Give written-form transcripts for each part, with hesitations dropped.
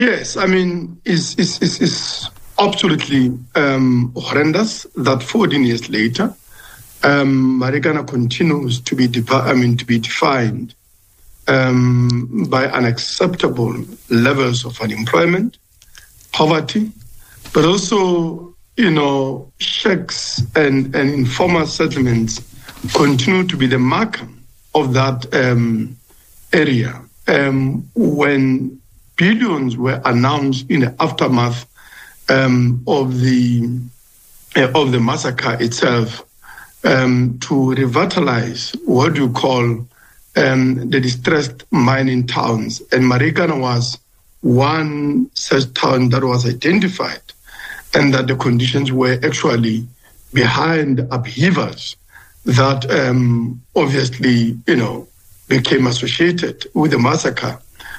Yes, I mean, it's absolutely horrendous that 14 years later, Marikana continues to be defined by unacceptable levels of unemployment, poverty, but also, sheikhs and informal settlements continue to be the marker of that area. When billions were announced in the aftermath of the massacre itself to revitalize what you call the distressed mining towns, and Marikana was one such town that was identified, and that the conditions were actually behind upheavals that obviously, became associated with the massacre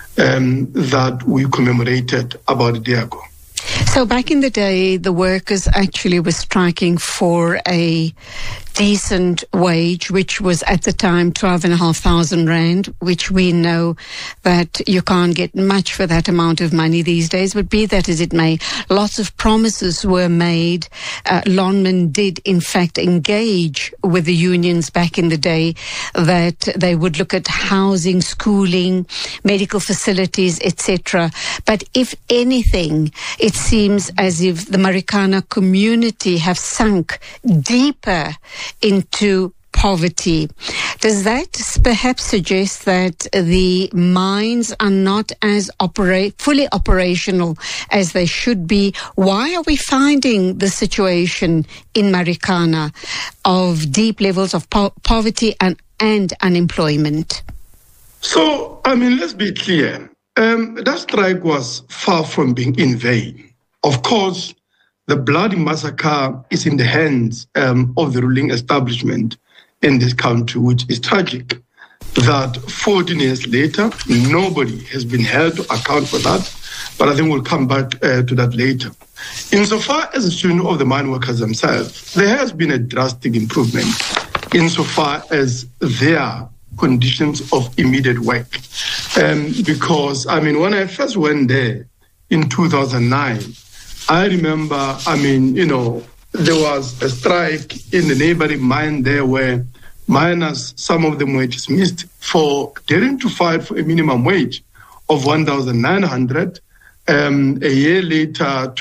that we commemorated about a day ago. So back in the day, the workers actually were striking for a decent wage, which was at the time 12,500 rand, which we know that you can't get much for that amount of money these days. But be that as it may, lots of promises were made. Lonmin did, in fact, engage with the unions back in the day that they would look at housing, schooling, medical facilities, etc. But if anything, it seems as if the Marikana community have sunk deeper into poverty. Does that perhaps suggest that the mines are not as fully operational as they should be? Why are we finding the situation in Marikana of deep levels of poverty and unemployment? So, let's be clear. That strike was far from being in vain. Of course, the bloody massacre is in the hands of the ruling establishment in this country, which is tragic. That 14 years later, nobody has been held to account for that, but I think we'll come back to that later. Insofar as the situation of the mine workers themselves, there has been a drastic improvement insofar as their conditions of immediate work. Because, when I first went there in 2009, I remember, there was a strike in the neighboring mine there where miners, some of them were dismissed for daring to fight for a minimum wage of 1,900. A year later,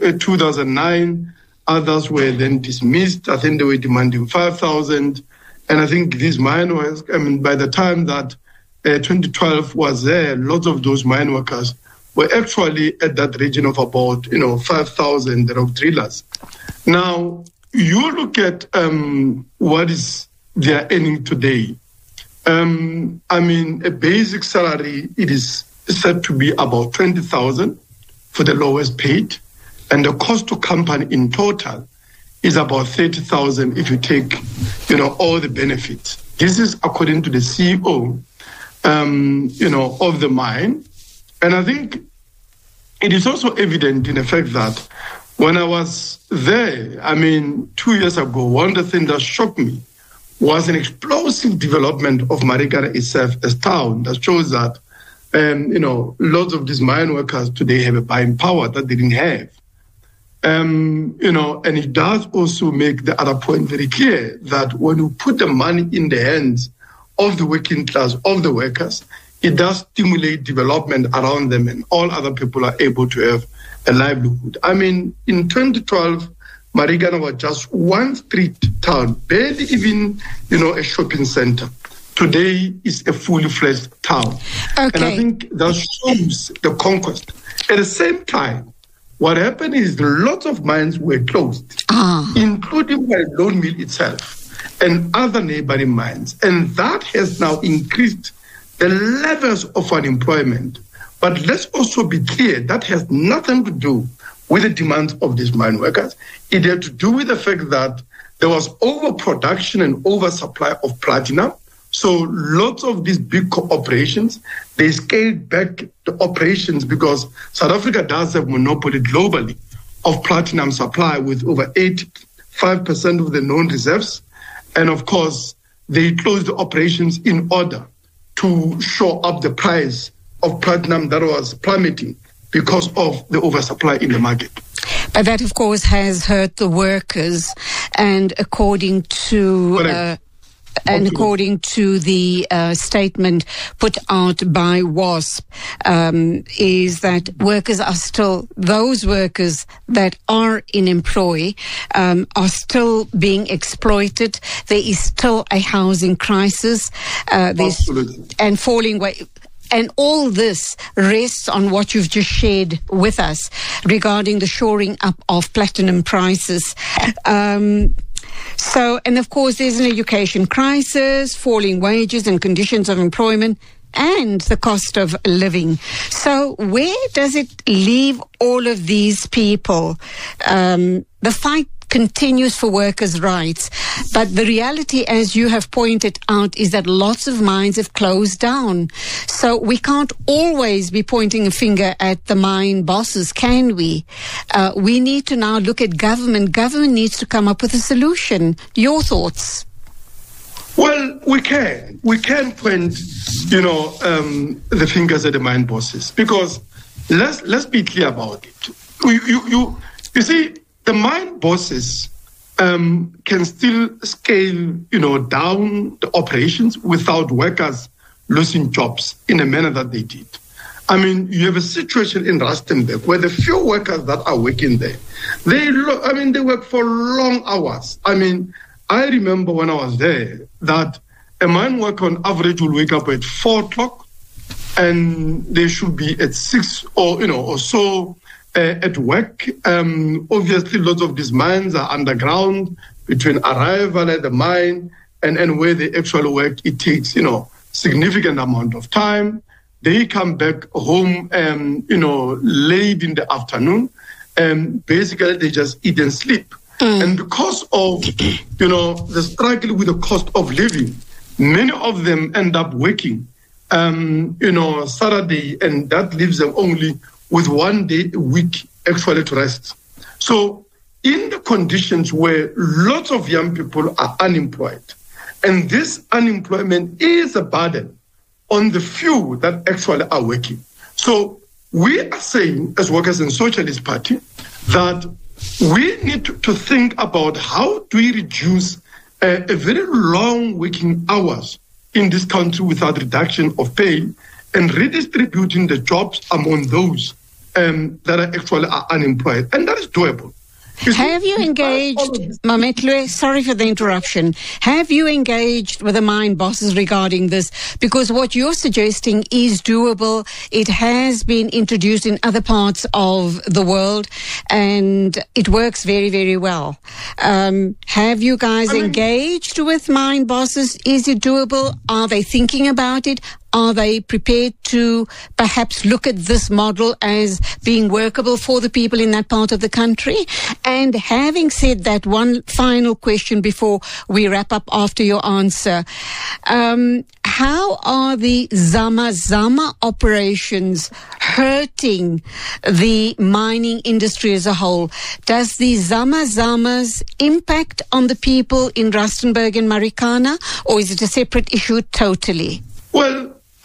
2009, others were then dismissed. I think they were demanding 5,000. And I think these mine workers, by the time that 2012 was there, lots of those mine workers were actually at that region of about, 5,000 rock drillers. Now, you look at what is their earning today. A basic salary, it is said to be about 20,000 for the lowest paid. And the cost to company in total is about 30,000 if you take, all the benefits. This is according to the CEO, of the mine. And I think it is also evident in the fact that when I was there, 2 years ago, one of the things that shocked me was an explosive development of Marikana itself as town that shows that, lots of these mine workers today have a buying power that they didn't have. And it does also make the other point very clear that when you put the money in the hands of the working class, of the workers, it does stimulate development around them, and all other people are able to have a livelihood. In 2012, Marikana was just one street town, barely even, a shopping center. Today is a fully fledged town. Okay. And I think that shows the conquest. At the same time, what happened is lots of mines were closed, including by Lone Mill itself and other neighboring mines. And that has now increased the levels of unemployment. But let's also be clear, that has nothing to do with the demands of these mine workers. It had to do with the fact that there was overproduction and oversupply of platinum. So lots of these big corporations, they scaled back the operations because South Africa does have monopoly globally of platinum supply with over 85% of the known reserves. And of course, they closed the operations in order to show up the price of platinum that was plummeting because of the oversupply in the market. But that, of course, has hurt the workers, and according to the statement put out by WASP, is that workers are still, those workers that are in employ are still being exploited. There is still a housing crisis. And falling wage. And all this rests on what you've just shared with us regarding the shoring up of platinum prices. And of course, there's an education crisis, falling wages and conditions of employment, and the cost of living. So where does it leave all of these people? The fight continues for workers' rights, but the reality, as you have pointed out, is that lots of mines have closed down. So we can't always be pointing a finger at the mine bosses, can we? We need to now look at government. Government needs to come up with a solution. Your thoughts? Well, we can point, the fingers at the mine bosses, because let's be clear about it. You see, the mine bosses can still scale, down the operations without workers losing jobs in a manner that they did. I mean, you have a situation in Rustenburg where the few workers that are working there, they work for long hours. I mean, I remember when I was there that a mine worker on average will wake up at 4 o'clock and they should be at 6 or so at work. Obviously, lots of these mines are underground. Between arrival at the mine and where they actually work, it takes, significant amount of time. They come back home, late in the afternoon, and basically they just eat and sleep. And because of, the struggle with the cost of living, many of them end up working, Saturday, and that leaves them only with 1 day a week actually to rest. So in the conditions where lots of young people are unemployed, and this unemployment is a burden on the few that actually are working. So we are saying, as Workers' and Socialist Party, that we need to think about how do we reduce a very long working hours in this country without reduction of pay, and redistributing the jobs among those that are actually unemployed. And that is doable. Have you engaged, Mametlwe, sorry for the interruption, have you engaged with the mine bosses regarding this? Because what you're suggesting is doable. It has been introduced in other parts of the world and it works very, very well. Have you guys engaged with mine bosses? Is it doable? Are they thinking about it? Are they prepared to perhaps look at this model as being workable for the people in that part of the country? And having said that, one final question before we wrap up after your answer. How are the Zama operations hurting the mining industry as a whole? Does the Zamas impact on the people in Rustenburg and Marikana, or is it a separate issue totally? Well,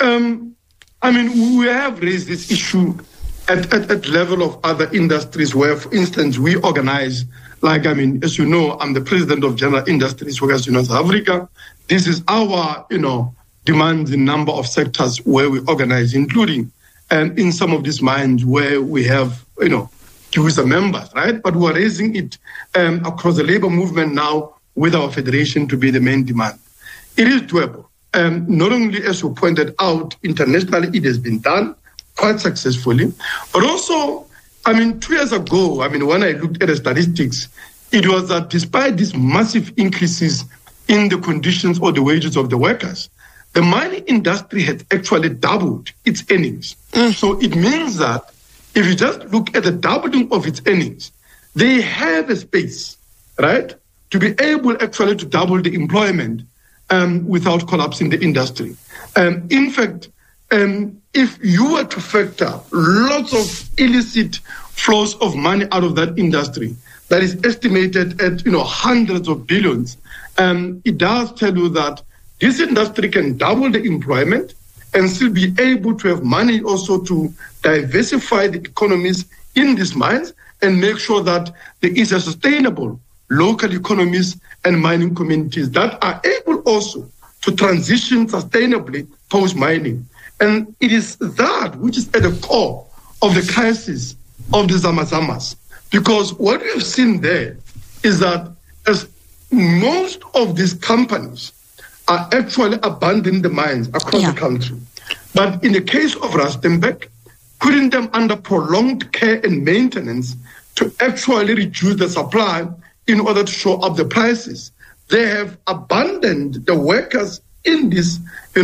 we have raised this issue at level of other industries where, for instance, we organize, as you know, I'm the president of General Industries Workers Union South Africa. This is our, demands in number of sectors where we organize, including in some of these mines where we have, user members, right? But we're raising it across the labor movement now with our federation to be the main demand. It is doable. Not only, as you pointed out, internationally, it has been done quite successfully, but also, 2 years ago, when I looked at the statistics, it was that despite these massive increases in the conditions or the wages of the workers, the mining industry had actually doubled its earnings. So it means that if you just look at the doubling of its earnings, they have a space, right, to be able actually to double the employment without collapsing the industry. In fact, if you were to factor lots of illicit flows of money out of that industry, that is estimated at hundreds of billions, it does tell you that this industry can double the employment and still be able to have money also to diversify the economies in these mines and make sure that there is a sustainable local economies and mining communities that are able also to transition sustainably post-mining. And it is that which is at the core of the crisis of the Zamazamas. Because what we have seen there is that as most of these companies are actually abandoning the mines across the country. But in the case of Rustenburg, putting them under prolonged care and maintenance to actually reduce the supply in order to show up the prices, they have abandoned the workers in these,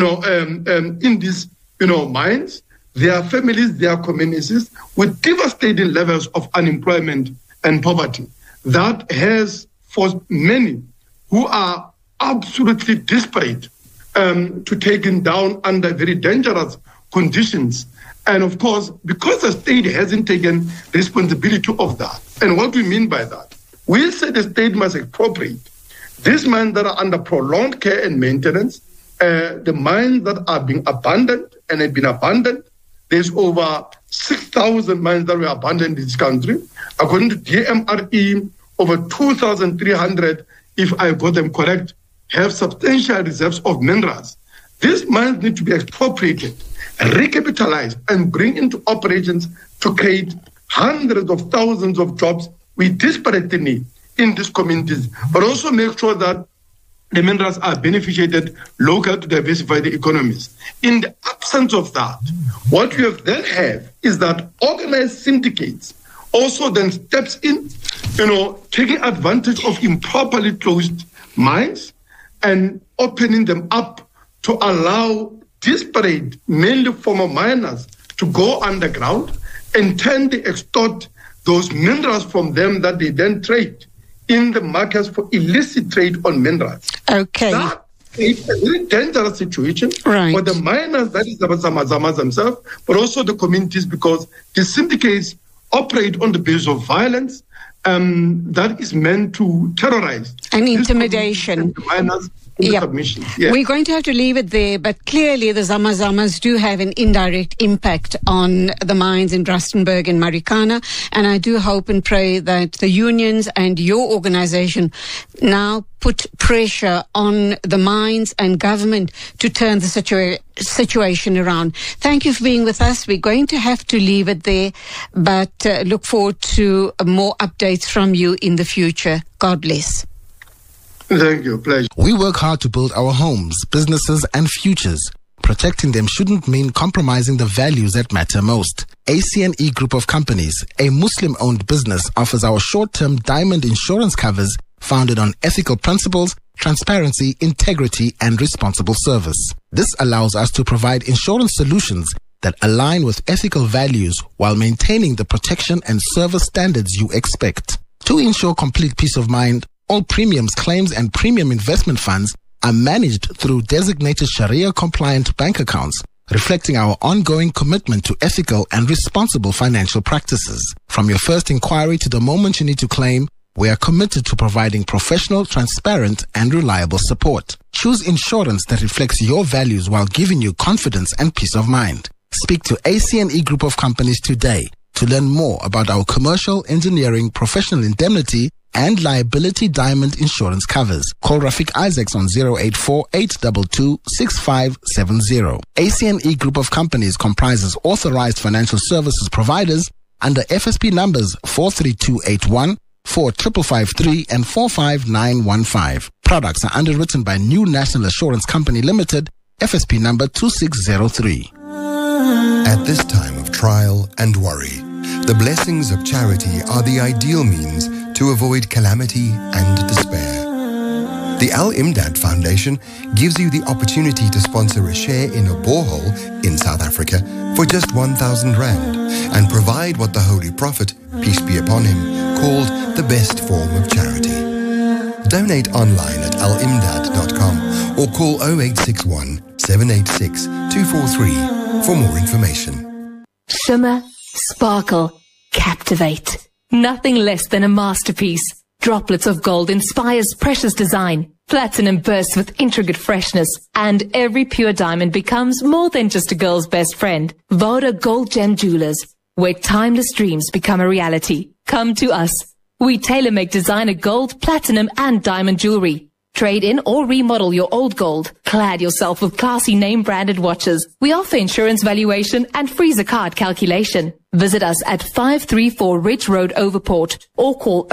mines, their families, their communities, with devastating levels of unemployment and poverty. That has forced many who are absolutely desperate to taken down under very dangerous conditions. And of course, because the state hasn't taken responsibility of that, and what we mean by that, we say the state must expropriate these mines that are under prolonged care and maintenance, the mines that are being abandoned and have been abandoned. There's over 6,000 mines that were abandoned in this country. According to DMRE, over 2,300, if I got them correct, have substantial reserves of minerals. These mines need to be expropriated, recapitalized, and bring into operations to create hundreds of thousands of jobs we desperately need in these communities, but also make sure that the minerals are beneficiated local to diversify the economies. In the absence of that, what we have is that organized syndicates also then steps in, taking advantage of improperly closed mines and opening them up to allow disparate, mainly former miners, to go underground and then they extort those minerals from them that they then trade in the markets for illicit trade on minerals. Okay. That is a very dangerous situation for the miners, that is the Zamazamas themselves, but also the communities, because the syndicates operate on the basis of violence that is meant to terrorize and intimidation. And the miners. Submission. Yes. We're going to have to leave it there, but clearly the Zamazamas do have an indirect impact on the mines in Rustenburg and Marikana, and I do hope and pray that the unions and your organization now put pressure on the mines and government to turn the situation around. Thank you for being with us. We're going to have to leave it there, but look forward to more updates from you in the future. God bless. Thank you. Pleasure. We work hard to build our homes, businesses, and futures. Protecting them shouldn't mean compromising the values that matter most. ACNE Group of Companies, a Muslim-owned business, offers our short-term diamond insurance covers founded on ethical principles, transparency, integrity, and responsible service. This allows us to provide insurance solutions that align with ethical values while maintaining the protection and service standards you expect. To ensure complete peace of mind, all premiums, claims, and premium investment funds are managed through designated Sharia-compliant bank accounts, reflecting our ongoing commitment to ethical and responsible financial practices. From your first inquiry to the moment you need to claim, we are committed to providing professional, transparent, and reliable support. Choose insurance that reflects your values while giving you confidence and peace of mind. Speak to ACNE Group of Companies today to learn more about our commercial, engineering, professional indemnity, and liability diamond insurance covers. Call Rafik Isaacs on 084-822-6570. ACNE Group of Companies comprises authorized financial services providers under FSP numbers 43281, 4553, and 45915. Products are underwritten by New National Assurance Company Limited, FSP number 2603. At this time of trial and worry, the blessings of charity are the ideal means to avoid calamity and despair. The Al-Imdad Foundation gives you the opportunity to sponsor a share in a borehole in South Africa for just 1,000 rand and provide what the Holy Prophet, peace be upon him, called the best form of charity. Donate online at alimdad.com or call 0861 786 243 for more information. Shimmer, sparkle, captivate. Nothing less than a masterpiece. Droplets of Gold inspires precious design, Platinum bursts with intricate freshness, and every pure diamond becomes more than just a girl's best friend. Voda Gold Gem Jewelers, where timeless dreams become a reality. Come to us. We tailor-make designer gold, platinum, and diamond jewelry. Trade in or remodel your old gold. Clad yourself with classy name-branded watches. We offer insurance valuation and free zakat calculation. Visit us at 534 Ridge Road, Overport, or call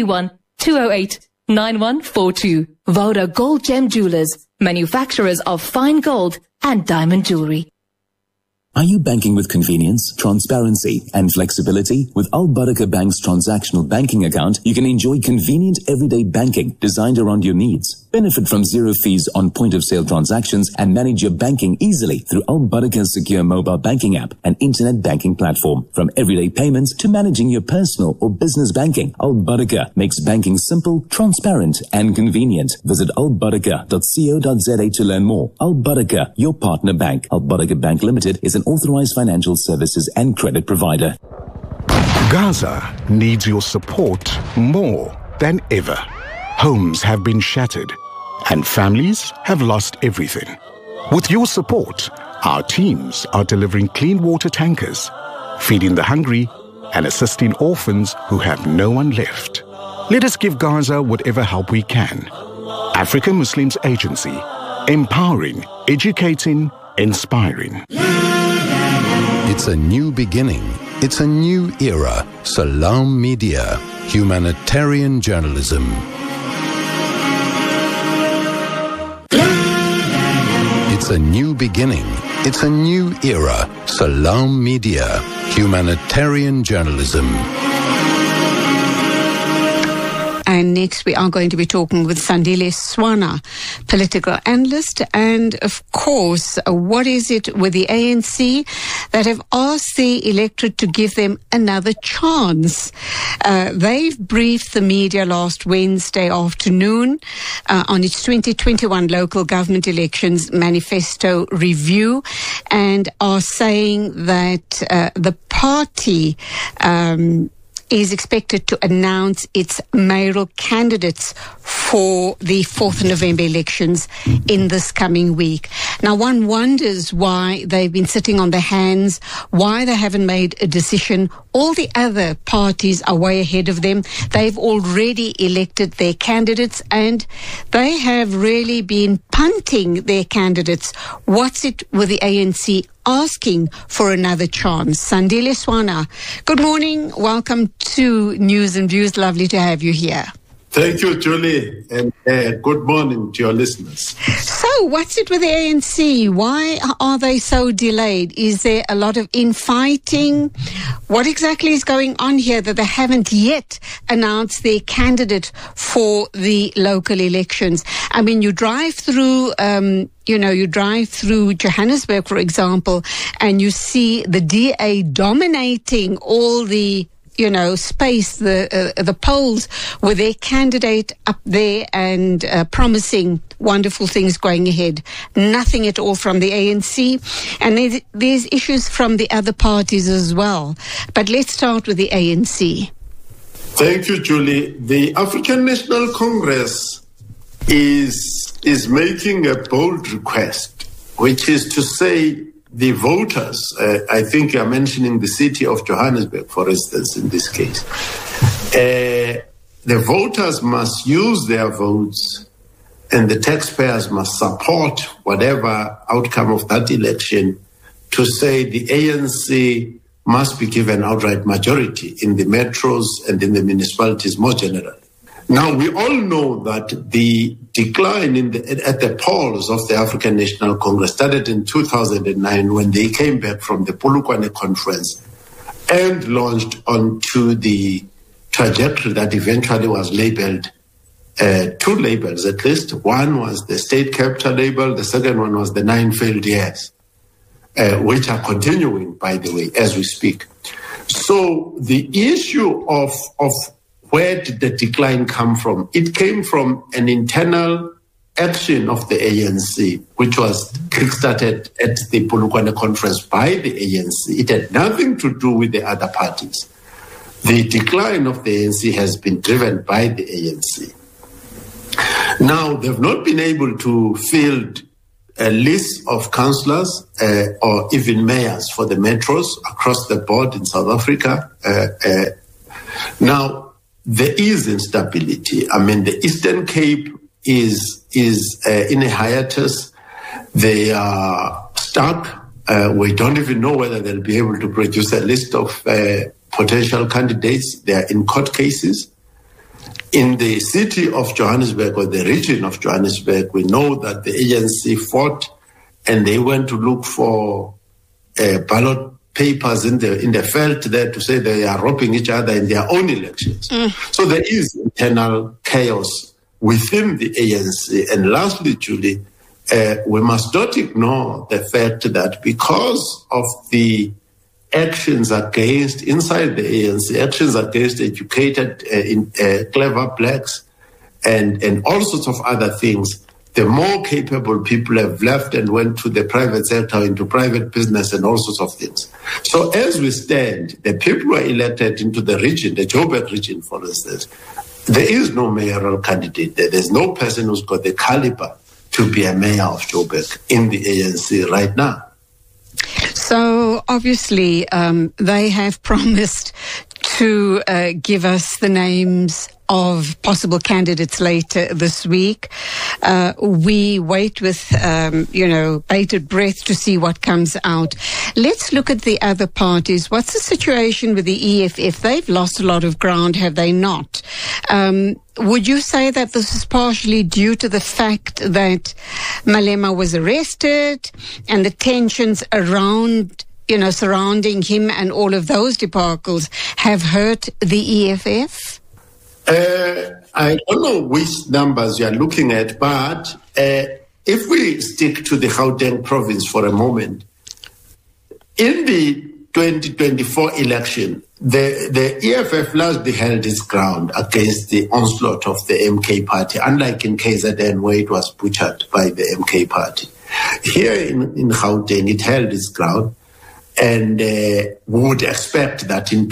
031-208-9142. Voda Gold Gem Jewelers, manufacturers of fine gold and diamond jewelry. Are you banking with convenience, transparency, and flexibility? With Al Barakah Bank's transactional banking account, you can enjoy convenient everyday banking designed around your needs. Benefit from zero fees on point-of-sale transactions and manage your banking easily through Al Barakah's secure mobile banking app and internet banking platform. From everyday payments to managing your personal or business banking, Al Barakah makes banking simple, transparent, and convenient. Visit albarakah.co.za to learn more. Al Barakah, your partner bank. Al Barakah Bank Limited is an authorized financial services and credit provider. Gaza needs your support more than ever. Homes have been shattered and families have lost everything. With your support, our teams are delivering clean water tankers, feeding the hungry, and assisting orphans who have no one left. Let us give Gaza whatever help we can. African Muslims Agency, empowering, educating, inspiring. It's a new beginning. It's a new era. Salam Media, humanitarian journalism. It's a new beginning. It's a new era. Salam Media, humanitarian journalism. And next we are going to be talking with Sandile Swana, political analyst. And of course, what is it with the ANC that have asked the electorate to give them another chance? They've briefed the media last Wednesday afternoon on its 2021 local government elections manifesto review, and are saying that the party is expected to announce its mayoral candidates for the 4th November elections in this coming week. Now, one wonders why they've been sitting on their hands, why they haven't made a decision. All the other parties are way ahead of them. They've already elected their candidates and they have really been punting their candidates. What's it with the ANC asking for another chance? Sandile Swana, good morning. Welcome to News and Views. Lovely to have you here. Thank you, Julie, and good morning to your listeners. So, what's it with the ANC? Why are they so delayed? Is there a lot of infighting? What exactly is going on here that they haven't yet announced their candidate for the local elections? I mean, you drive through Johannesburg, for example, and you see the DA dominating all the space, the polls with their candidate up there and promising wonderful things going ahead. Nothing at all from the ANC. And there's issues from the other parties as well. But let's start with the ANC. Thank you, Julie. The African National Congress is making a bold request, which is to say the voters, I think you're mentioning the city of Johannesburg, for instance, in this case. The voters must use their votes and the taxpayers must support whatever outcome of that election to say the ANC must be given outright majority in the metros and in the municipalities more generally. Now, we all know that the decline at the polls of the African National Congress started in 2009 when they came back from the Polokwane conference and launched onto the trajectory that eventually was labeled, two labels at least. One was the state capture label, the second one was the 9 failed years, which are continuing, by the way, as we speak. So the issue of where did the decline come from? It came from an internal action of the ANC, which was kickstarted at the Polokwane conference by the ANC. It had nothing to do with the other parties. The decline of the ANC has been driven by the ANC. Now, they've not been able to field a list of councillors or even mayors for the metros across the board in South Africa. Now, there is instability. I mean, the Eastern Cape is in a hiatus. They are stuck. We don't even know whether they'll be able to produce a list of potential candidates. They are in court cases. In the city of Johannesburg or the region of Johannesburg, we know that the ANC fought and they went to look for ballot papers in the felt there to say they are robbing each other in their own elections. So there is internal chaos within the ANC. And lastly, Julie, we must not ignore the fact that because of the actions against, inside the ANC, actions against educated, clever blacks, and all sorts of other things, the more capable people have left and went to the private sector, into private business and all sorts of things. So as we stand, the people who are elected into the region, the Joburg region, for instance, there is no mayoral candidate there. There's no person who's got the caliber to be a mayor of Joburg in the ANC right now. So obviously they have promised to give us the names of possible candidates later this week. We wait with, bated breath to see what comes out. Let's look at the other parties. What's the situation with the EFF? They've lost a lot of ground, have they not? Would you say that this is partially due to the fact that Malema was arrested and the tensions around, surrounding him and all of those debacles have hurt the EFF? I don't know which numbers you are looking at, but if we stick to the Gauteng province for a moment, in the 2024 election, the EFF largely held its ground against the onslaught of the MK party, unlike in KZN where it was butchered by the MK party. Here in Gauteng, it held its ground. And would expect that in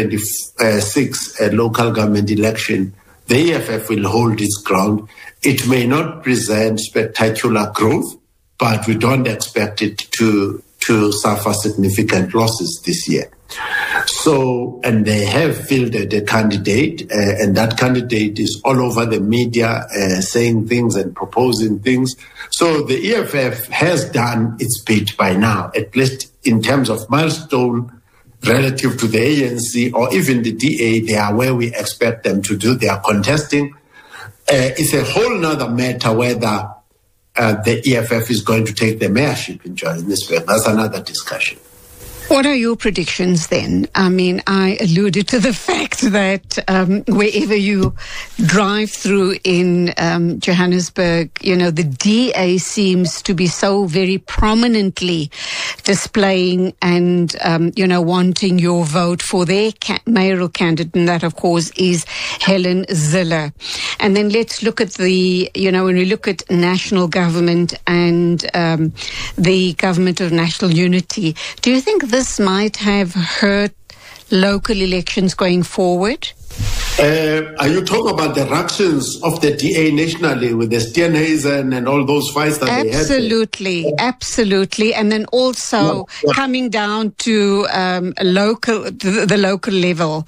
2026 local government election, the EFF will hold its ground. It may not present spectacular growth, but we don't expect it to suffer significant losses this year. So, and they have fielded a candidate, and that candidate is all over the media saying things and proposing things. So the EFF has done its bit by now, at least in terms of milestone relative to the ANC or even the DA. They are where we expect them to do. They are contesting. It's a whole nother matter whether the EFF is going to take the mayorship in Johannesburg. That's another discussion. What are your predictions then? I mean, I alluded to the fact that wherever you drive through in Johannesburg, the DA seems to be so very prominently displaying and, wanting your vote for their mayoral candidate. And that, of course, is Helen Zille. And then let's look at the, when we look at national government and the government of national unity, do you think this might have hurt local elections going forward? Are you talking about the ructions of the DA nationally with the Steenhuisen and all those fights that they had? Absolutely. And then also coming down to the local level,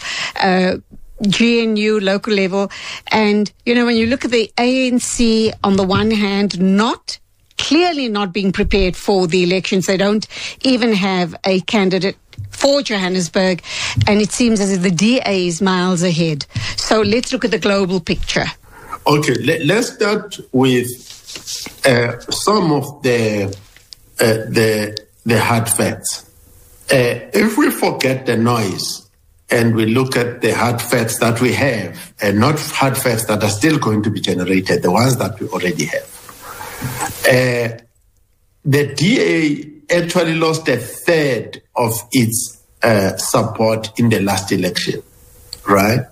GNU local level. And, when you look at the ANC on the one hand, clearly not being prepared for the elections. They don't even have a candidate for Johannesburg, and it seems as if the DA is miles ahead. So let's look at the global picture. Okay, let's start with some of the hard facts. If we forget the noise and we look at the hard facts that we have, and not hard facts that are still going to be generated, the ones that we already have, the DA actually lost a third of its support in the last election, right?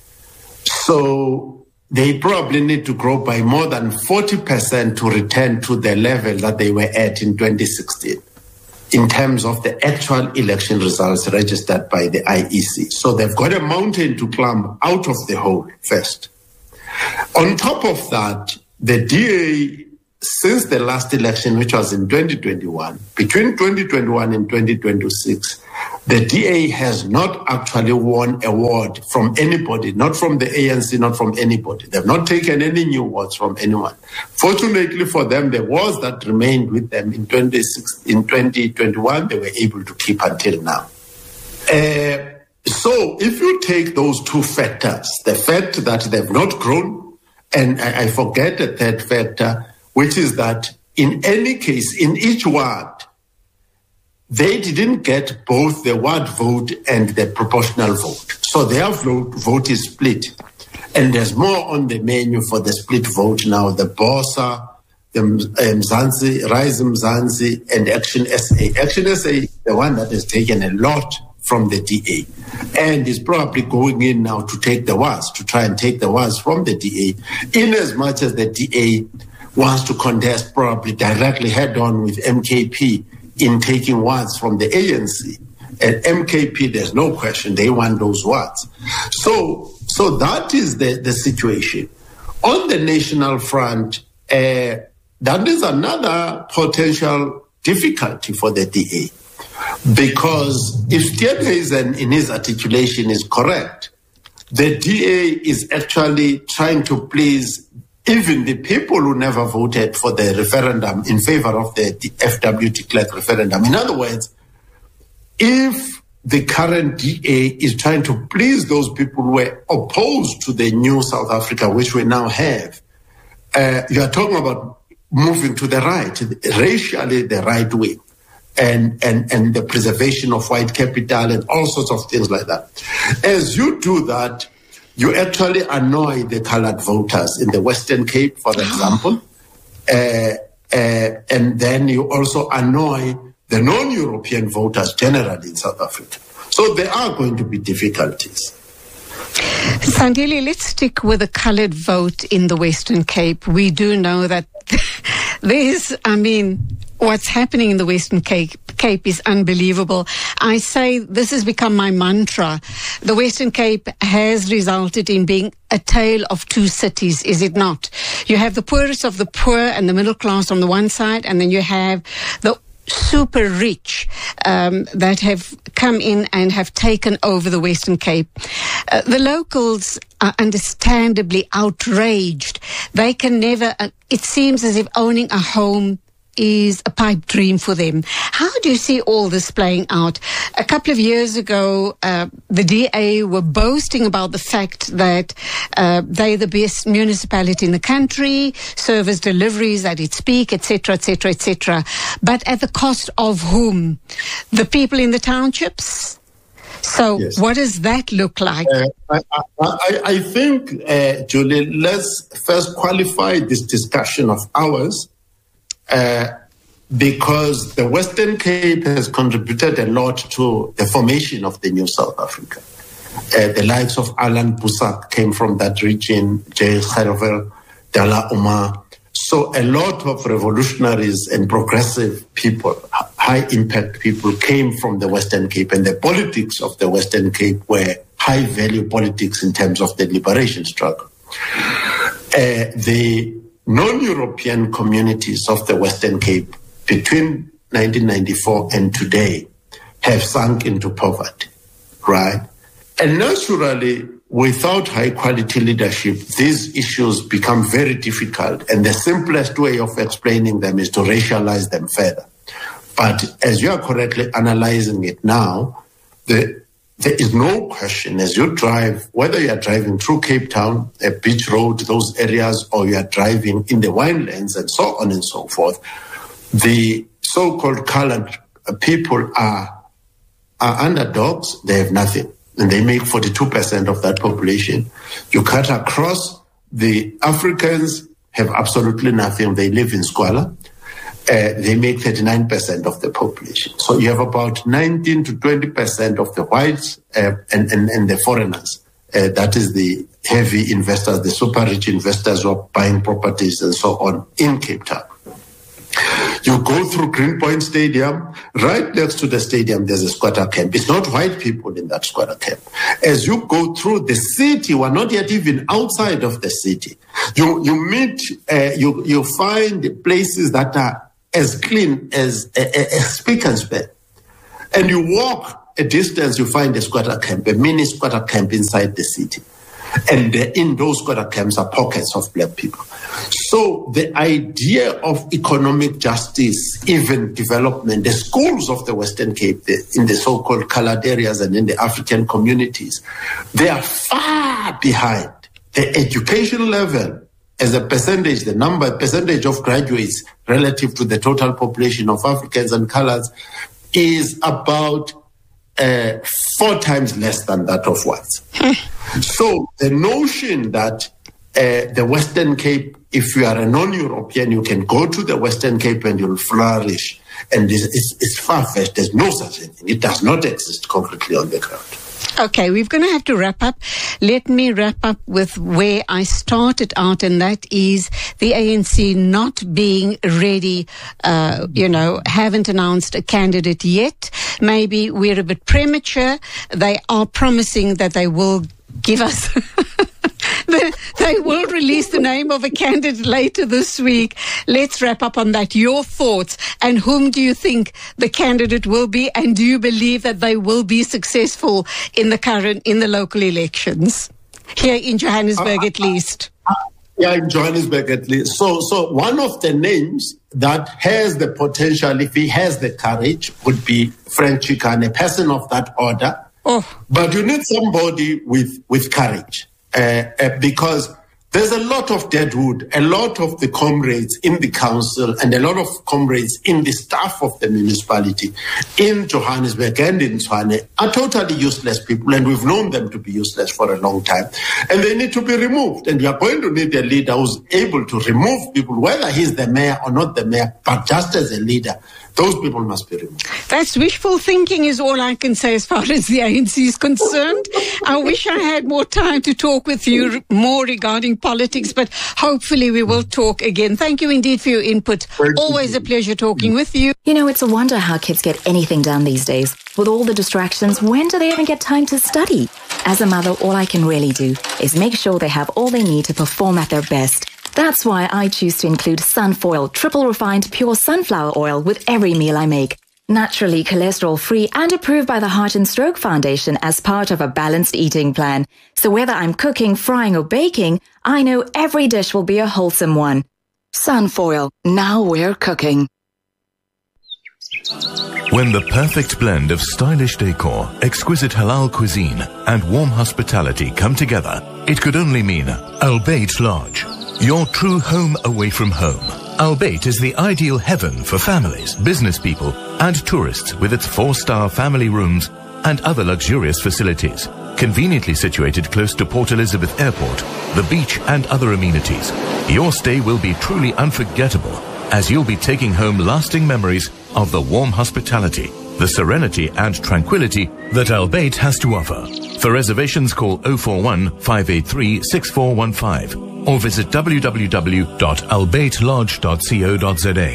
So they probably need to grow by more than 40% to return to the level that they were at in 2016 in terms of the actual election results registered by the IEC. So they've got a mountain to climb out of the hole first. On top of that, the DA, since the last election, which was in 2021, between 2021 and 2026, the DA has not actually won a ward from anybody, not from the ANC, not from anybody. They've not taken any new wards from anyone. Fortunately for them, the wards that remained with them in 2021, they were able to keep until now. So if you take those two factors, the fact that they've not grown, and I forget the third factor, which is that in any case, in each ward, they didn't get both the ward vote and the proportional vote. So their vote is split. And there's more on the menu for the split vote now. The BOSA, the Mzansi, Rise Mzansi, and Action SA. Action SA is the one that has taken a lot from the DA and is probably going in now to take the wards, to try and take the wards from the DA, in as much as the DA wants to contest probably directly head-on with MKP in taking wards from the ANC. At MKP, there's no question, they want those wards. So that is the situation. On the national front, that is another potential difficulty for the DA. Because if Steenhuisen in his articulation is correct, the DA is actually trying to please even the people who never voted for the referendum in favor of the FW de Klerk referendum. In other words, if the current DA is trying to please those people who were opposed to the new South Africa, which we now have, you are talking about moving to the right, racially the right way, and the preservation of white capital and all sorts of things like that. As you do that, you actually annoy the colored voters in the Western Cape, for example, and then you also annoy the non-European voters generally in South Africa. So there are going to be difficulties. Sandile, let's stick with the colored vote in the Western Cape. We do know that what's happening in the Western Cape is unbelievable. I say this has become my mantra. The Western Cape has resulted in being a tale of two cities, is it not? You have the poorest of the poor and the middle class on the one side, and then you have the super rich that have come in and have taken over the Western Cape. The locals are understandably outraged. They can never, it seems as if owning a home is a pipe dream for them. How do you see all this playing out? A couple of years ago, the DA were boasting about the fact that they're the best municipality in the country, service deliveries at its peak, etc., etc., etc. But at the cost of whom? The people in the townships? So yes. What does that look like? I think, Julie, let's first qualify this discussion of ours because the Western Cape has contributed a lot to the formation of the new South Africa. The likes of Alan Busak came from that region, J. Gerwel, Dala Umar. So a lot of revolutionaries and progressive people, high-impact people came from the Western Cape, and the politics of the Western Cape were high-value politics in terms of the liberation struggle. The non-European communities of the Western Cape between 1994 and today have sunk into poverty, right? And naturally, without high-quality leadership, these issues become very difficult, and the simplest way of explaining them is to racialize them further. But as you are correctly analyzing it now, there is no question as you drive, whether you are driving through Cape Town, a beach road, those areas, or you are driving in the winelands and so on and so forth, the so-called colored people are underdogs. They have nothing, and they make 42% of that population. You cut across, the Africans have absolutely nothing. They live in squalor. They make 39% of the population. So you have about 19 to 20% of the whites and the foreigners. That is the heavy investors, the super rich investors who are buying properties and so on in Cape Town. You go through Greenpoint Stadium, right next to the stadium, there's a squatter camp. It's not white people in that squatter camp. As you go through the city, we're not yet even outside of the city. You find places that are as clean as spick and span. And you walk a distance, you find a squatter camp, a mini squatter camp inside the city. And in those squatter camps are pockets of black people. So the idea of economic justice, even development, the schools of the Western Cape, in the so-called colored areas and in the African communities, they are far behind. The education level as a percentage, percentage of graduates relative to the total population of Africans and coloreds is about 4 times less than that of whites. So the notion that the Western Cape, if you are a non-European, you can go to the Western Cape and you'll flourish, and it's far-fetched. There's no such thing. It does not exist concretely on the ground. Okay, we're going to have to wrap up. Let me wrap up with where I started out, and that is the ANC not being ready, haven't announced a candidate yet. Maybe we're a bit premature. They are promising that they will give us... They will release the name of a candidate later this week. Let's wrap up on that. Your thoughts, and whom do you think the candidate will be, and do you believe that they will be successful in the local elections here in Johannesburg at least? Yeah, in Johannesburg at least. So one of the names that has the potential, if he has the courage, would be Frank Chikane, a person of that order. Oh. But you need somebody with courage. Because there's a lot of deadwood, a lot of the comrades in the council and a lot of comrades in the staff of the municipality in Johannesburg and in Tshwane are totally useless people, and we've known them to be useless for a long time, and they need to be removed. And we are going to need a leader who's able to remove people, whether he's the mayor or not the mayor, but just as a leader. Those people must be removed. That's wishful thinking is all I can say as far as the ANC is concerned. I wish I had more time to talk with you more regarding politics, but hopefully we will talk again. Thank you indeed for your input. Always a pleasure talking with you. You know, it's a wonder how kids get anything done these days. With all the distractions, when do they even get time to study? As a mother, all I can really do is make sure they have all they need to perform at their best. That's why I choose to include Sunfoil triple refined pure sunflower oil with every meal I make. Naturally cholesterol-free and approved by the Heart and Stroke Foundation as part of a balanced eating plan. So whether I'm cooking, frying or baking, I know every dish will be a wholesome one. Sunfoil, now we're cooking. When the perfect blend of stylish decor, exquisite halal cuisine and warm hospitality come together, it could only mean Albeit Lodge. Your true home away from home. Albeit is the ideal heaven for families, business people, and tourists with its 4-star family rooms and other luxurious facilities. Conveniently situated close to Port Elizabeth Airport, the beach, and other amenities. Your stay will be truly unforgettable, as you'll be taking home lasting memories of the warm hospitality, the serenity and tranquility that Albeit has to offer. For reservations, call 041 583 6415. or visit www.albeitlodge.co.za.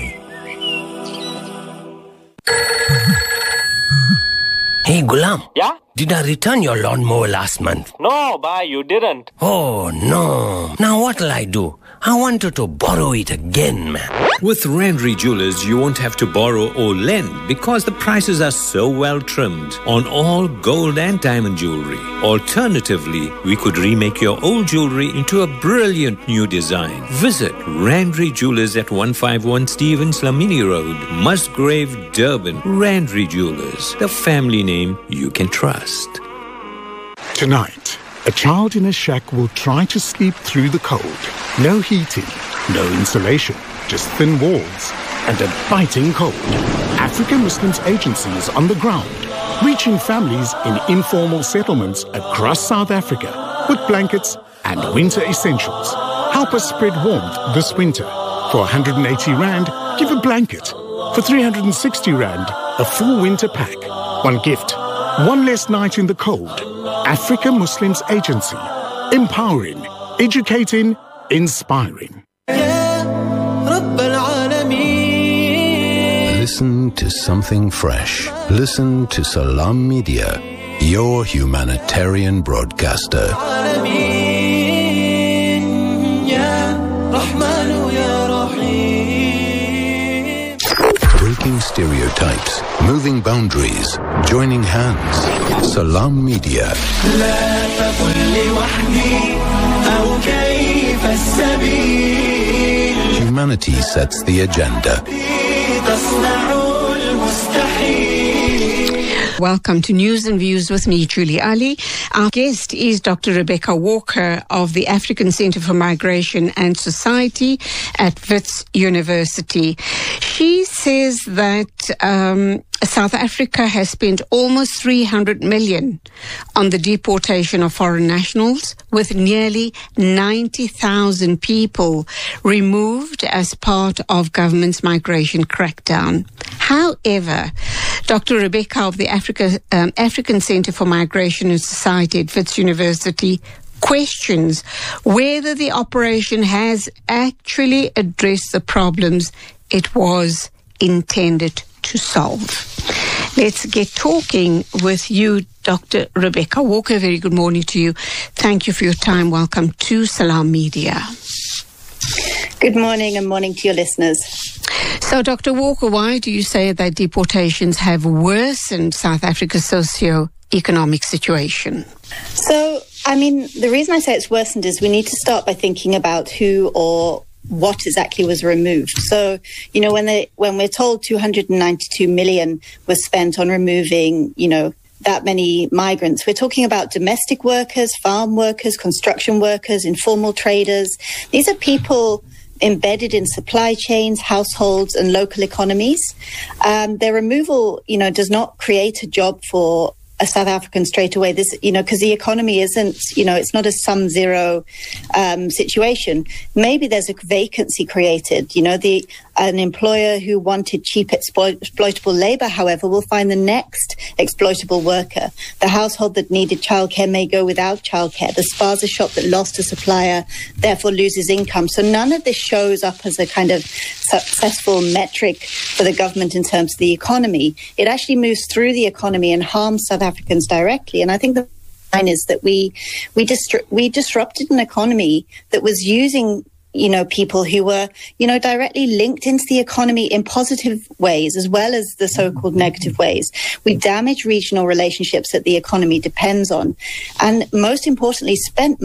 Hey, Gulam. Yeah? Did I return your lawnmower last month? No, bhai, you didn't. Oh, no. Now what'll I do? I wanted to borrow it again, man. With Randry Jewelers, you won't have to borrow or lend because the prices are so well trimmed on all gold and diamond jewelry. Alternatively, we could remake your old jewelry into a brilliant new design. Visit Randry Jewelers at 151 Stevens Lamini Road, Musgrave, Durban. Randry Jewelers, the family name you can trust. Tonight, a child in a shack will try to sleep through the cold. No heating, no insulation, just thin walls and a biting cold. African Muslims Agency is on the ground, reaching families in informal settlements across South Africa with blankets and winter essentials. Help us spread warmth this winter. For 180 Rand, give a blanket. For 360 Rand, a full winter pack. One gift, one less night in the cold. Africa Muslims Agency. Empowering, educating, inspiring. Listen to something fresh. Listen to Salam Media, your humanitarian broadcaster. Breaking stereotypes, moving boundaries, joining hands. Salam Media. Humanity sets the agenda. Welcome to News and Views with me, Julie Ali. Our guest is Dr. Rebecca Walker of the African Center for Migration and Society at Wits University. She says that South Africa has spent almost 300 million on the deportation of foreign nationals, with nearly 90,000 people removed as part of government's migration crackdown. However, Dr. Rebecca of the African Center for Migration and Society at Wits University questions whether the operation has actually addressed the problems it was intended to solve. Let's get talking with you, Dr. Rebecca Walker. Very good morning to you. Thank you for your time. Welcome to Salam Media. Good morning, and morning to your listeners. So, Dr. Walker, why do you say that deportations have worsened South Africa's socio-economic situation? So, I mean, the reason I say it's worsened is we need to start by thinking about who or what exactly was removed. So, you know, when we're told 292 million was spent on removing, you know, that many migrants, we're talking about domestic workers, farm workers, construction workers, informal traders. These are people embedded in supply chains, households, and local economies. Their removal, you know, does not create a job for a South African straight away. This, you know, because the economy isn't, you know, it's not a sum zero situation. Maybe there's a vacancy created. You know, an employer who wanted cheap exploitable labor, however, will find the next exploitable worker. The household that needed childcare may go without childcare. The spaza shop that lost a supplier therefore loses income. So none of this shows up as a kind of successful metric for the government in terms of the economy. It actually moves through the economy and harms South Africans directly. And I think the line is that we disrupted an economy that was using, you know, people who were, you know, directly linked into the economy in positive ways as well as the so-called negative ways. We damaged regional relationships that the economy depends on. And most importantly, spent,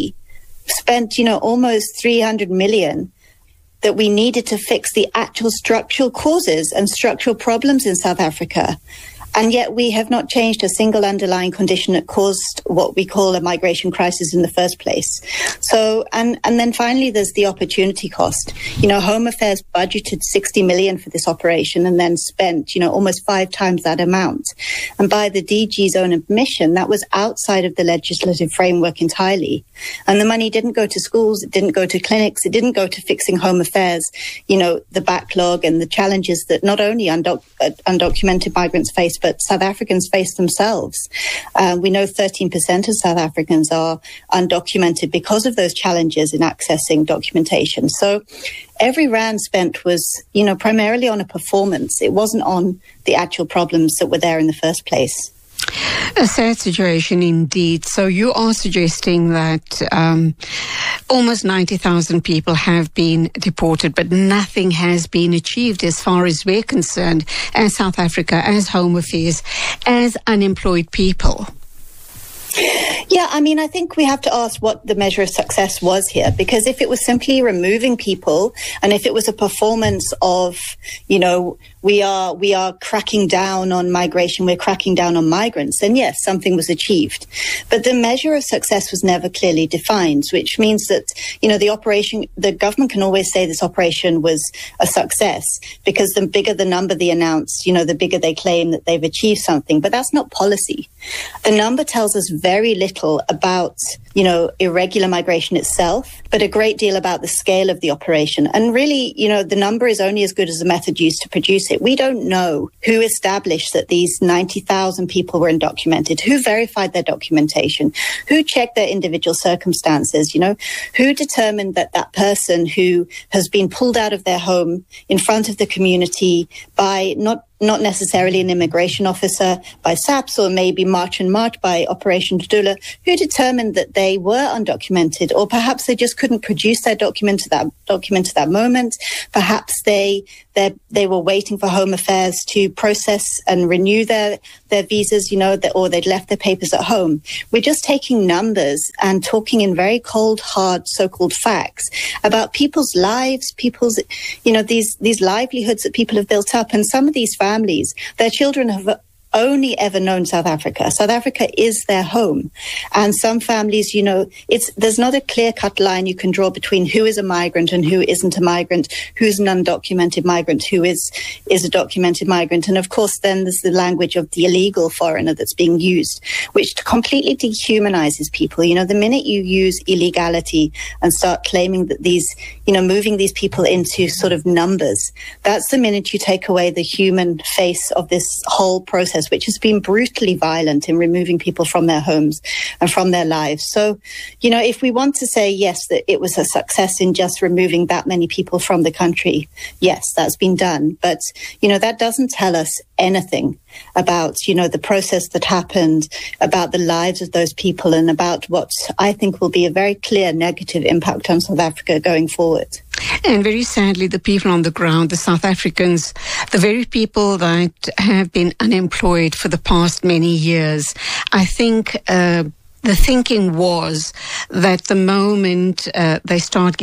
you know, almost 300 million that we needed to fix the actual structural causes and structural problems in South Africa. And yet we have not changed a single underlying condition that caused what we call a migration crisis in the first place. So, and then finally, there's the opportunity cost. You know, Home Affairs budgeted 60 million for this operation and then spent, you know, almost 5 times that amount. And by the DG's own admission, that was outside of the legislative framework entirely. And the money didn't go to schools, it didn't go to clinics, it didn't go to fixing Home Affairs, you know, the backlog and the challenges that not only undocumented migrants face, but South Africans face themselves. We know 13% of South Africans are undocumented because of those challenges in accessing documentation. So every rand spent was, you know, primarily on a performance. It wasn't on the actual problems that were there in the first place. A sad situation indeed. So you are suggesting that almost 90,000 people have been deported, but nothing has been achieved as far as we're concerned, as South Africa, as Home Affairs, as unemployed people. Yeah, I mean, I think we have to ask what the measure of success was here, because if it was simply removing people and if it was a performance of, you know, we are cracking down on migration, we're cracking down on migrants, then yes, something was achieved. But the measure of success was never clearly defined, which means that, you know, the government can always say this operation was a success because the bigger the number they announce, you know, the bigger they claim that they've achieved something. But that's not policy. The number tells us very little about, you know, irregular migration itself, but a great deal about the scale of the operation. And really, you know, the number is only as good as the method used to produce it. We don't know who established that these 90,000 people were undocumented, who verified their documentation, who checked their individual circumstances, who determined that that person who has been pulled out of their home in front of the community by not necessarily an immigration officer, by SAPS, or maybe March and March by Operation Dudula, who determined that they were undocumented, or perhaps they just couldn't produce their document at that moment. Perhaps they were waiting for Home Affairs to process and renew their visas, or they'd left their papers at home. We're just taking numbers and talking in very cold, hard, so-called facts about people's lives, these livelihoods that people have built up. And some of these families, their children have only ever known South Africa. South Africa is their home. And some families, there's not a clear-cut line you can draw between who is a migrant and who isn't a migrant, who's an undocumented migrant, who is a documented migrant. And of course, then there's the language of the illegal foreigner that's being used, which completely dehumanizes people. The minute you use illegality and start claiming that these, moving these people into sort of numbers, that's the minute you take away the human face of this whole process, which has been brutally violent in removing people from their homes and from their lives. So, if we want to say, yes, that it was a success in just removing that many people from the country, yes, that's been done. But, that doesn't tell us anything about, the process that happened, about the lives of those people, and about what I think will be a very clear negative impact on South Africa going forward. And very sadly, the people on the ground, the South Africans, the very people that have been unemployed for the past many years, I think the thinking was that the moment they start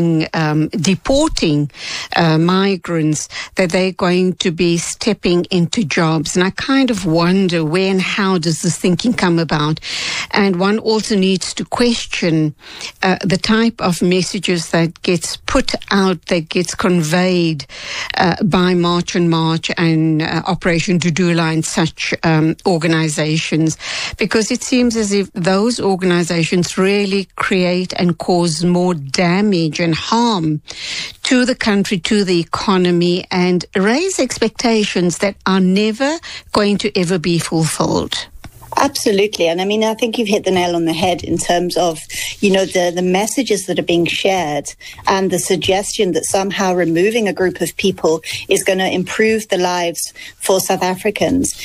deporting migrants, that they're going to be stepping into jobs. And I kind of wonder where and how does this thinking come about? And one also needs to question the type of messages that gets put out, that gets conveyed by March and March and Operation Dudula and such organizations, because it seems as if those organizations really create and cause more damage and harm to the country, to the economy, and raise expectations that are never going to ever be fulfilled. Absolutely. And I think you've hit the nail on the head in terms of, the messages that are being shared and the suggestion that somehow removing a group of people is going to improve the lives for South Africans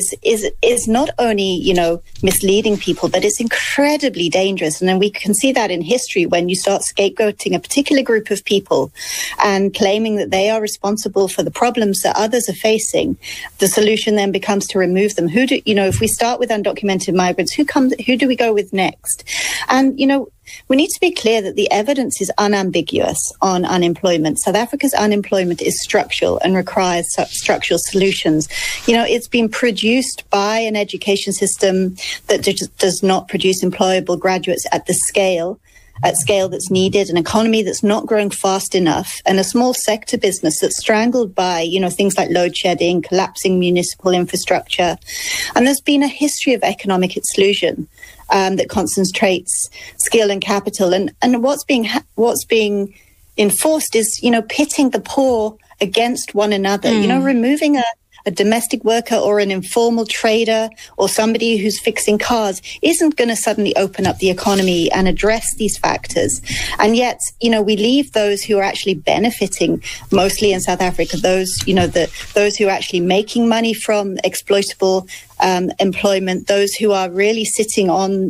is not only, misleading people, but it's incredibly dangerous. And then we can see that in history when you start scapegoating a particular group of people and claiming that they are responsible for the problems that others are facing. The solution then becomes to remove them. If we start with undocumented migrants, who do we go with next? And, we need to be clear that the evidence is unambiguous on unemployment. South Africa's unemployment is structural and requires structural solutions. It's been produced by an education system that does not produce employable graduates at scale that's needed, an economy that's not growing fast enough, and a small sector business that's strangled by, things like load shedding, collapsing municipal infrastructure. And there's been a history of economic exclusion that concentrates skill and capital. And what's being enforced is, pitting the poor against one another, removing a domestic worker or an informal trader or somebody who's fixing cars isn't going to suddenly open up the economy and address these factors. And yet, we leave those who are actually benefiting mostly in South Africa, those who are actually making money from exploitable employment, those who are really sitting on,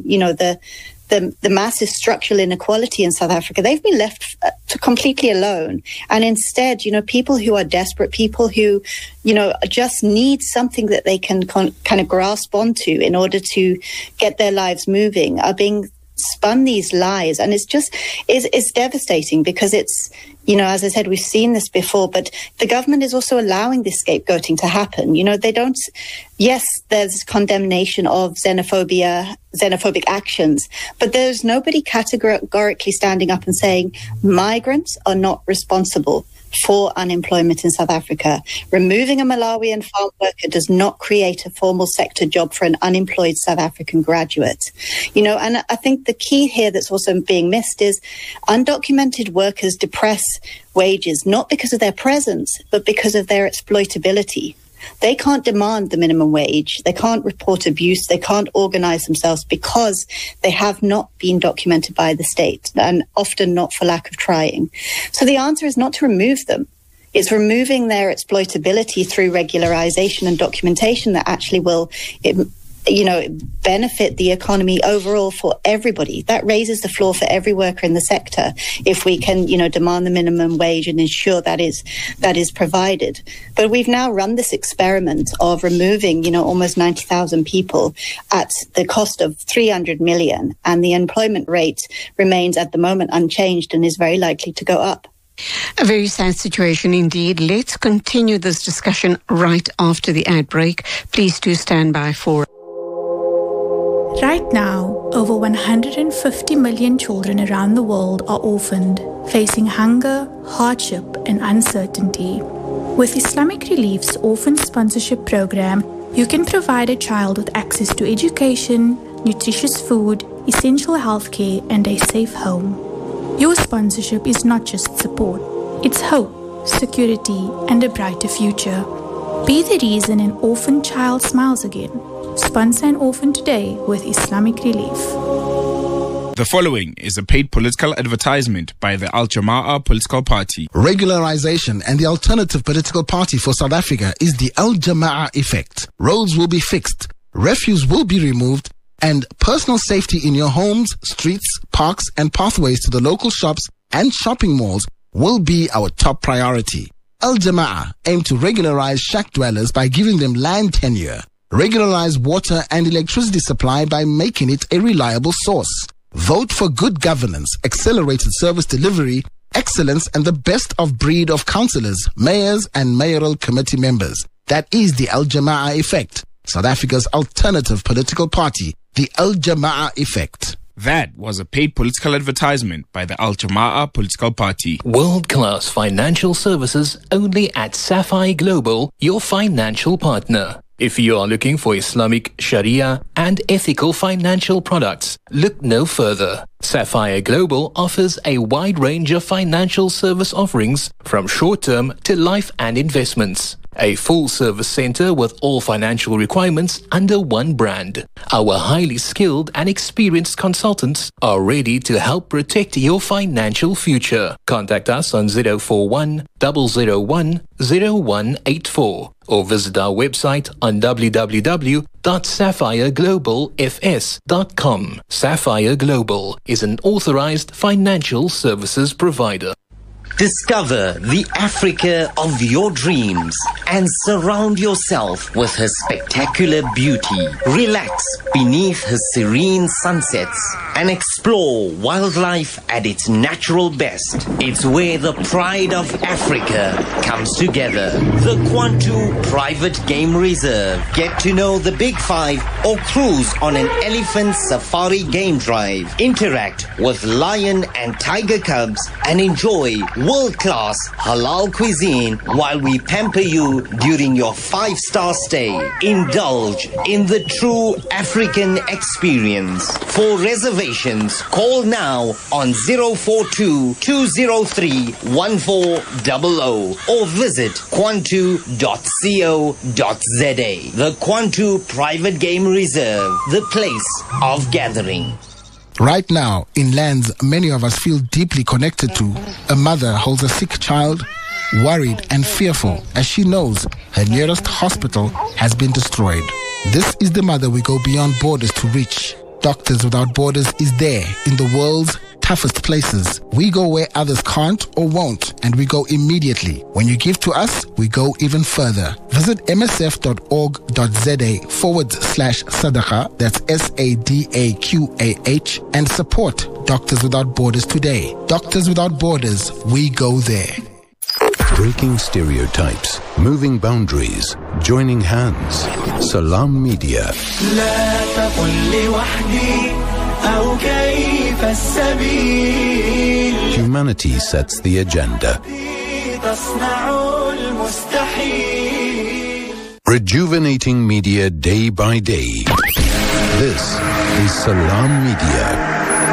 the massive structural inequality in South Africa, they've been left completely alone. And instead, people who are desperate, people who, just need something that they can kind of grasp onto in order to get their lives moving, are being spun these lies. And it's devastating because it's, as I said, we've seen this before, but the government is also allowing this scapegoating to happen. Yes, there's condemnation of xenophobic actions, but there's nobody categorically standing up and saying migrants are not responsible for unemployment in South Africa. Removing a Malawian farm worker does not create a formal sector job for an unemployed South African graduate. And I think the key here that's also being missed is undocumented workers depress wages, not because of their presence, but because of their exploitability. They can't demand the minimum wage. They can't report abuse. They can't organize themselves because they have not been documented by the state, and often not for lack of trying. So the answer is not to remove them. It's removing their exploitability through regularization and documentation that actually will benefit the economy overall for everybody. That raises the floor for every worker in the sector if we can, demand the minimum wage and ensure that is provided. But we've now run this experiment of removing, almost 90,000 people at the cost of 300 million, and the employment rate remains at the moment unchanged and is very likely to go up. A very sad situation indeed. Let's continue this discussion right after the ad break. Please do stand by for. Right now, over 150 million children around the world are orphaned, facing hunger, hardship, and uncertainty. With Islamic Relief's Orphan Sponsorship Program, you can provide a child with access to education, nutritious food, essential healthcare, and a safe home. Your sponsorship is not just support, it's hope, security, and a brighter future. Be the reason an orphan child smiles again. Sponsor an orphan today with Islamic Relief. The following is a paid political advertisement by the Al Jama'ah political party. Regularization and the alternative political party for South Africa is the Al Jama'ah effect. Roads will be fixed, refuse will be removed, and personal safety in your homes, streets, parks, and pathways to the local shops and shopping malls will be our top priority. Al Jama'ah aim to regularize shack dwellers by giving them land tenure. Regularize water and electricity supply by making it a reliable source. Vote for good governance, accelerated service delivery, excellence, and the best of breed of councillors, mayors, and mayoral committee members. That is the Al Jama'ah effect, South Africa's alternative political party, the Al Jama'ah effect. That was a paid political advertisement by the Al Jama'ah political party. World-class financial services only at Sapphire Global, your financial partner. If you are looking for Islamic, Sharia, and ethical financial products, look no further. Sapphire Global offers a wide range of financial service offerings from short-term to life and investments. A full-service center with all financial requirements under one brand. Our highly skilled and experienced consultants are ready to help protect your financial future. Contact us on 041 001 0184 or visit our website on www.sapphireglobalfs.com. Sapphire Global is an authorized financial services provider. Discover the Africa of your dreams and surround yourself with her spectacular beauty. Relax beneath her serene sunsets and explore wildlife at its natural best. It's where the pride of Africa comes together. The Kwantu Private Game Reserve. Get to know the Big Five or cruise on an elephant safari game drive. Interact with lion and tiger cubs and enjoy world-class halal cuisine while we pamper you during your 5-star stay. Indulge in the true African experience. For reservations, call now on 042-203-1400 or visit kwantu.co.za. The Kwantu Private Game Reserve, the place of gathering. Right now, in lands many of us feel deeply connected to, a mother holds a sick child, worried and fearful as she knows her nearest hospital has been destroyed. This is the mother we go beyond borders to reach. Doctors Without Borders is there in the world's toughest places. We go where others can't or won't, and we go immediately. When you give to us, we go even further. Visit msf.org.za/sadaqa, that's SADAQAH, and support Doctors Without Borders today. Doctors Without Borders, we go there. Breaking stereotypes, moving boundaries, joining hands. Salam Media. Humanity sets the agenda. Rejuvenating media day by day. This is Salam Media.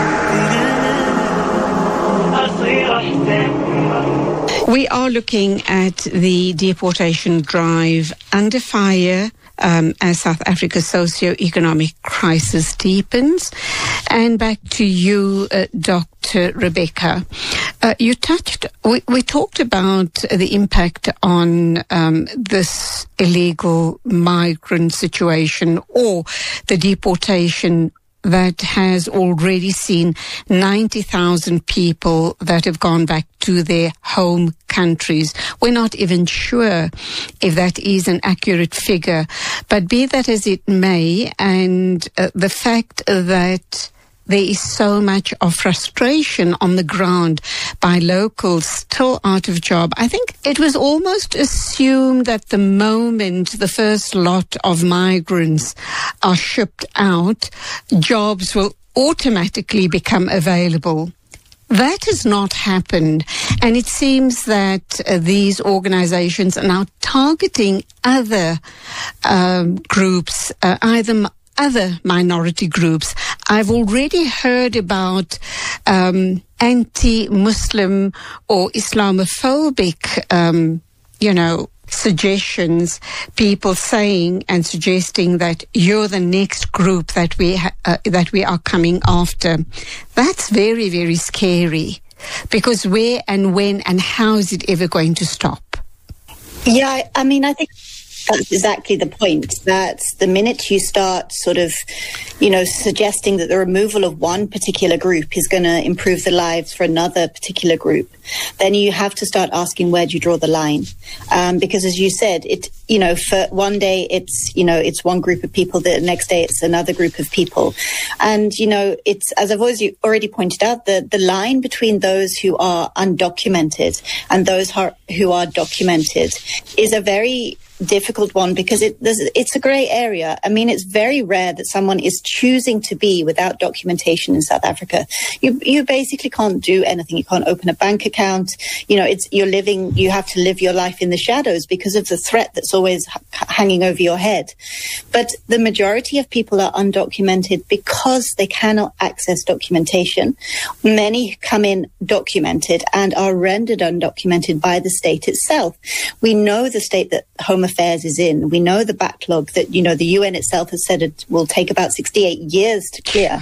We are looking at the deportation drive under fire as South Africa's socio-economic crisis deepens. And back to you, Dr. Rebecca. We talked about the impact on this illegal migrant situation or the deportation that has already seen 90,000 people that have gone back to their home countries. We're not even sure if that is an accurate figure, but be that as it may, and the fact that there is so much of frustration on the ground by locals still out of job. I think it was almost assumed that the moment the first lot of migrants are shipped out, jobs will automatically become available. That has not happened, and it seems that these organizations are now targeting other groups, other minority groups. I've already heard about anti-Muslim or Islamophobic, suggestions, people saying and suggesting that you're the next group that we are coming after. That's very, very scary, because where and when and how is it ever going to stop? Yeah, I mean, I think that's exactly the point, that the minute you start sort of, suggesting that the removal of one particular group is going to improve the lives for another particular group, then you have to start asking, where do you draw the line? Because as you said, for one day it's one group of people, the next day it's another group of people. And, it's, as I've already pointed out, the line between those who are undocumented and those who are documented is a very difficult one, because it's a grey area. I mean, it's very rare that someone is choosing to be without documentation in South Africa. You basically can't do anything. You can't open a bank account. You have to live your life in the shadows because of the threat that's always hanging over your head. But the majority of people are undocumented because they cannot access documentation. Many come in documented and are rendered undocumented by the state itself. We know the state that Home Affairs is in. We know the backlog that, the UN itself has said it will take about 68 years to clear.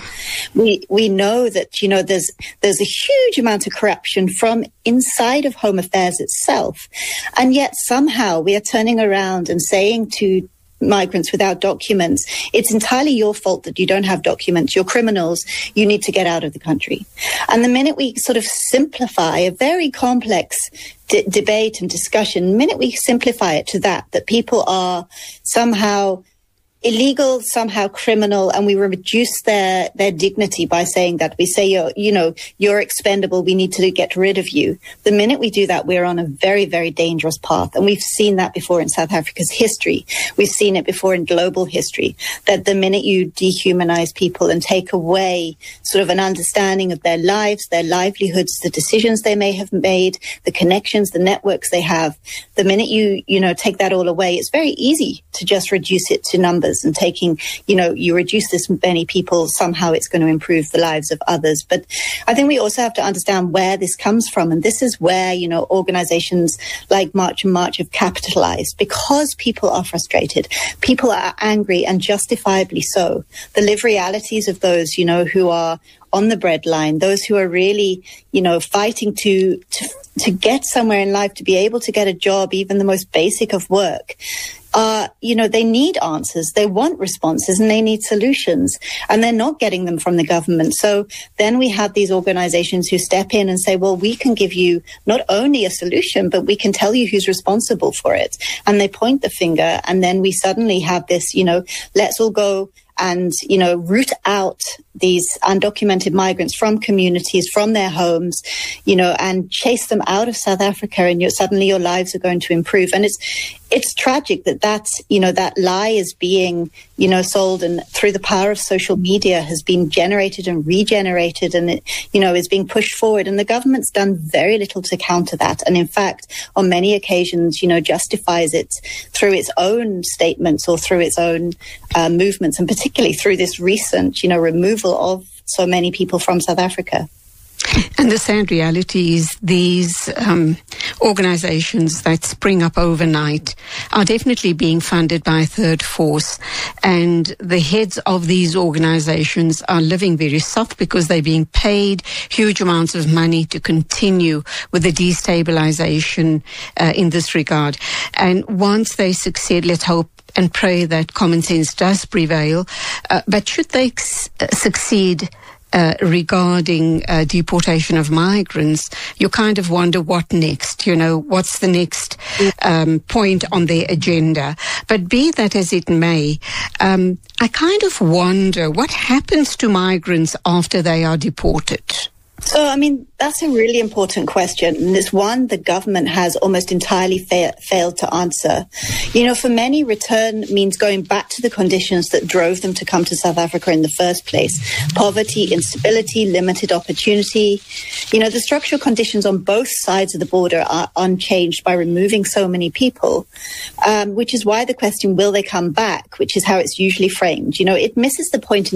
We know that, there's a huge amount of corruption from inside of Home Affairs itself. And yet somehow we are turning around and saying to migrants without documents, it's entirely your fault that you don't have documents. You're criminals. You need to get out of the country. And the minute we sort of simplify a very complex debate and discussion, the minute we simplify it to that people are somehow illegal, somehow criminal, and we reduce their dignity by saying that, we say you're expendable, we need to get rid of you. The minute we do that, we're on a very, very dangerous path. And we've seen that before in South Africa's history. We've seen it before in global history, that the minute you dehumanize people and take away sort of an understanding of their lives, their livelihoods, the decisions they may have made, the connections, the networks they have, the minute you take that all away, it's very easy to just reduce it to numbers. And taking, you reduce this many people, somehow it's going to improve the lives of others. But I think we also have to understand where this comes from. And this is where, organizations like March and March have capitalized, because people are frustrated. People are angry, and justifiably so. The live realities of those, who are on the breadline, those who are really, fighting to get somewhere in life, to be able to get a job, even the most basic of work. They need answers, they want responses, and they need solutions, and they're not getting them from the government. So then we have these organizations who step in and say, well, we can give you not only a solution, but we can tell you who's responsible for it. And they point the finger, and then we suddenly have this, let's all go and, root out these undocumented migrants from communities, from their homes, and chase them out of South Africa, and suddenly your lives are going to improve. And it's tragic that lie is being, sold, and through the power of social media has been generated and regenerated, and it, is being pushed forward. And the government's done very little to counter that. And in fact, on many occasions, justifies it through its own statements or through its own movements, and particularly through this recent, removal of so many people from South Africa. And the sad reality is these organizations that spring up overnight are definitely being funded by a third force. And the heads of these organizations are living very soft because they're being paid huge amounts of money to continue with the destabilization in this regard. And once they succeed, let's hope and pray that common sense does prevail. But should they succeed regarding deportation of migrants, you kind of wonder what next, what's the next point on their agenda. But be that as it may, I kind of wonder what happens to migrants after they are deported. So, that's a really important question, and it's one the government has almost entirely failed to answer. For many, return means going back to the conditions that drove them to come to South Africa in the first place. Poverty, instability, limited opportunity. The structural conditions on both sides of the border are unchanged by removing so many people, which is why the question, will they come back, which is how it's usually framed. It misses the point